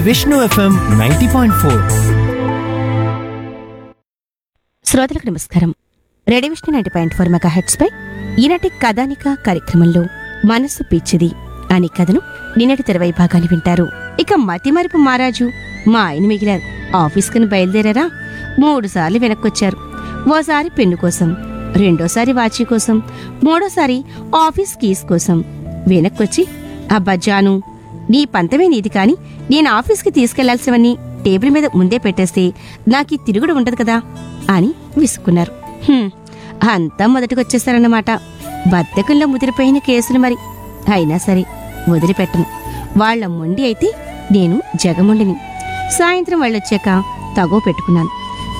Vishnu FM 90.4. శ్రోతలకు నమస్కారం. Radio Vishnu 90.4 megahertz పై ఈనాటి కథానిక కార్యక్రమంలో మనస్సు పిచ్చిది అనే కథను నిన్నటి తెరవై భాగాన్ని వింటారు. ఇక మతిమరుపు మహారాజు మా ఆయన మిగిలారు. ఆఫీస్కని బయలుదేరారా 3 సార్లు వెనక్కొచ్చారు. ఓసారి పెన్ను కోసం, రెండోసారి వాచీ కోసం, మూడోసారి ఆఫీస్ కీస్ కోసం వెనక్కొచ్చి, అబ్బా జాను, నీ పంతమే నీది కాని నేను ఆఫీస్కి తీసుకెళ్లాల్సినవన్నీ టేబుల్ మీద ముందే పెట్టేస్తే నాకీ తిరుగుడు ఉండదు కదా అని విసుక్కున్నారు. అంతా మొదటికొచ్చేస్తారన్నమాట. బద్దకంలో ముదిరిపోయిన కేసులు మరి. అయినా సరే వదిలిపెట్టను. వాళ్ల మొండి అయితే నేను జగమొండిని. సాయంత్రం వాళ్ళొచ్చాక తగో పెట్టుకున్నాను.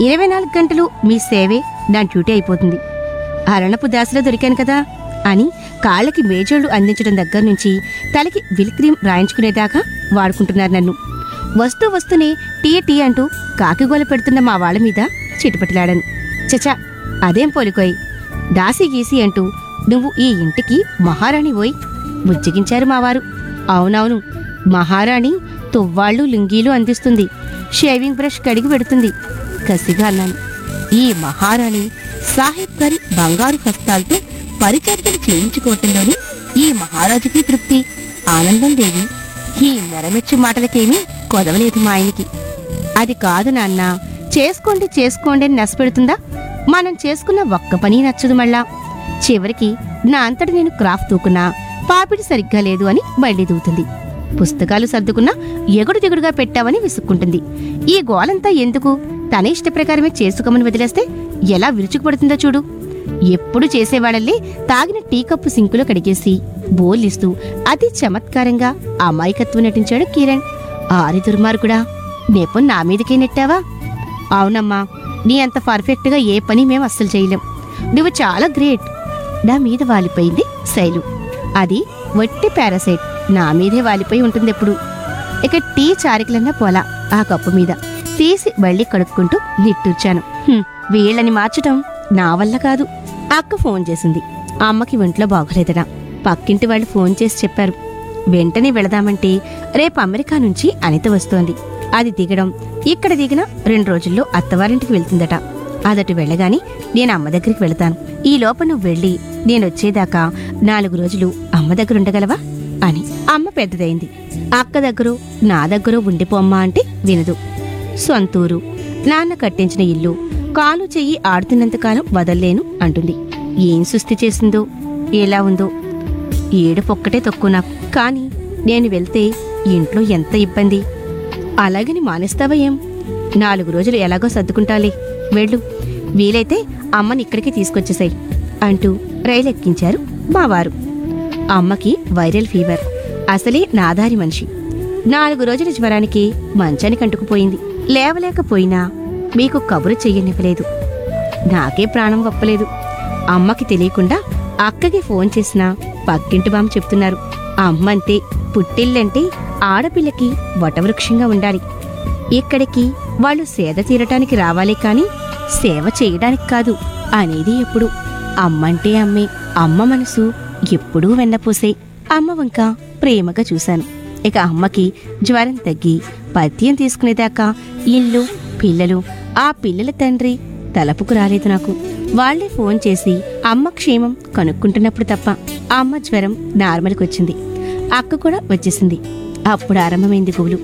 24 గంటలు మీ సేవే నా డ్యూటీ అయిపోతుంది. అరణపు దాసిలో దొరికాను కదా అని కాళ్ళకి మేజోళ్లు అందించడం దగ్గర నుంచి తలకి విల్ క్రీమ్ రాయించుకునేదాకా వాడుకుంటున్నారు నన్ను. వస్తూనే టీ టీ అంటూ కాకిగోల పెడుతున్న మా వాళ్ల మీద చిటుపటిలాడాను. చచా, అదేం పోలికోయ్, దాసి గీసి అంటూ నువ్వు ఈ ఇంటికి మహారాణి పోయి బుజ్జగించారు మావారు. అవునవును, మహారాణి తువ్వాళ్లు లుంగీలు అందిస్తుంది, షేవింగ్ బ్రష్ కడిగి పెడుతుంది. కసిగా అన్నాను. ఈ మహారాణి సాహెబ్ గారి బంగారు హస్తాలతో పరిచర్యలు చేయించుకోవటంలోని ఈ మహారాజుకి తృప్తి, ఆనందం దేవి. ఈ నెరమెచ్చు మాటలకేమీ కొదవలేదు మా ఆయనకి. అది కాదు నాన్న, చేసుకోండి అని నష్టపెడుతుందా? మనం చేసుకున్న ఒక్క పని నచ్చదు మళ్ళా. చివరికి నా అంతటి నేను క్రాఫ్ట్ తూకున్నా పాపిడి సరిగ్గా లేదు అని బయలు దూతుంది. పుస్తకాలు సర్దుకున్నా ఎగుడు దిగుడుగా పెట్టావని విసుక్కుంటుంది. ఈ గోలంతా ఎందుకు? తన ఇష్ట ప్రకారమే చేసుకోమని వదిలేస్తే ఎలా విరుచుకుపడుతుందో చూడు. ఎప్పుడు చేసేవాళ్ళల్లే తాగిన టీ కప్పు సింకులో కడిగేసి బోర్లిస్తూ అతి చమత్కారంగా అమాయకత్వం నటించాడు కిరణ్. ఆరి దుర్మార్గుడా, నేపం నా మీదకే నెట్టావా? అవునమ్మా, నీ అంత పర్ఫెక్ట్గా ఏ పని మేం అస్సలు చేయలేం. నువ్వు చాలా గ్రేట్. నా మీద వాలిపోయింది శైలు. అది వట్టి పారాసైట్ నా మీదే వాలిపోయి ఉంటుందెప్పుడు. ఇక టీ చారికలన్నా పోలా ఆ కప్పు మీద తీసి మళ్ళీ కడుక్కుంటూ నిట్టూర్చాను. వీళ్ళని మార్చటం నా వల్ల కాదు. అక్క ఫోన్ చేసింది. అమ్మకి ఒంట్లో బాగోలేదట. పక్కింటి వాళ్ళు ఫోన్ చేసి చెప్పారు. వెంటనే వెళదామంటే రేపు అమెరికా నుంచి అనిత వస్తోంది. అది దిగడం, ఇక్కడ దిగిన 2 రోజుల్లో అత్తవారింటికి వెళ్తుందట. అదటు వెళ్ళగాని నేను అమ్మ దగ్గరికి వెళతాను. ఈ లోప నువ్వు వెళ్ళి నేనొచ్చేదాకా 4 రోజులు అమ్మ దగ్గరుండగలవా అని. అమ్మ పెద్దదైంది. అక్క దగ్గరో నా దగ్గరో ఉండిపోమ్మా అంటే వినదు. సొంతూరు, నాన్న కట్టించిన ఇల్లు, కాలు చెయ్యి ఆడుతున్నంతకాలం వదల్లేను అంటుంది. ఏం సుస్థి చేసిందో, ఎలా ఉందో. ఏడుపొక్కటే తక్కువ నాకు. కాని నేను వెళ్తే ఇంట్లో ఎంత ఇబ్బంది. అలాగని మానేస్తావా ఏం? 4 రోజులు ఎలాగో సర్దుకుంటాలే, వెళ్ళు. వీలైతే అమ్మని ఇక్కడికి తీసుకొచ్చేసాయి అంటూ రైలెక్కించారు మావారు. అమ్మకి వైరల్ ఫీవర్. అసలే నాదారి మనిషి. 4 రోజుల జ్వరానికి మంచానికి అంటుకుపోయింది. లేవలేకపోయినా మీకు కబురు చెయ్యనివ్వలేదు. నాకే ప్రాణం వప్పలేదు. అమ్మకి తెలియకుండా అక్కకి ఫోన్ చేసినా పక్కింటి బామ్మ చెప్తున్నారు. అమ్మంతే, పుట్టిల్లంటే ఆడపిల్లకి వటవృక్షంగా ఉండాలి. ఇక్కడికి వాళ్ళు సేద తీరటానికి రావాలే కాని సేవ చేయడానికి కాదు అనేది ఎప్పుడు. అమ్మంటే అమ్మే. అమ్మ మనసు ఎప్పుడూ వెన్నపూసే. అమ్మ వంక ప్రేమగా చూశాను. ఇక అమ్మకి జ్వరం తగ్గి పథ్యం తీసుకునేదాకా ఇల్లు, పిల్లలు, ఆ పిల్లల తండ్రి తలపుకు రాలేదు నాకు. వాళ్లే ఫోన్ చేసి అమ్మ క్షేమం కనుక్కుంటున్నప్పుడు తప్ప. అమ్మ జ్వరం నార్మల్కొచ్చింది. అక్క కూడా వచ్చేసింది. అప్పుడు ఆరంభమైంది గోలు.